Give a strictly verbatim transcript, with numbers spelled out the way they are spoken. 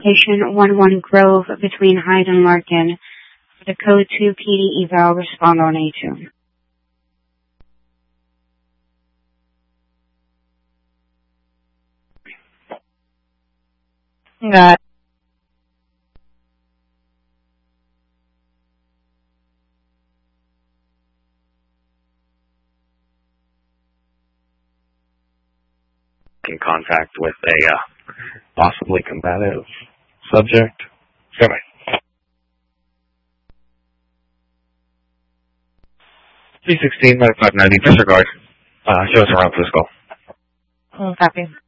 Location one one Grove between Hyde and Larkin. For the code two P D eval, respond on A two. Got it. In contact with a uh, possibly combative subject. Anyway. three sixteen, ninety-five ninety, disregard. Uh, show us around Frisco. Mm, copy.